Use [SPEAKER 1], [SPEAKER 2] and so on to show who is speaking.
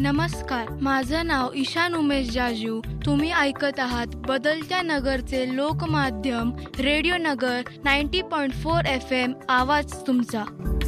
[SPEAKER 1] नमस्कार, माझं नाव ईशान उमेश जाजू. तुम्ही ऐकत आहात बदलत्या नगरचे लोकमाध्यम रेडिओ नगर 90.4 FM. आवाज तुमचा.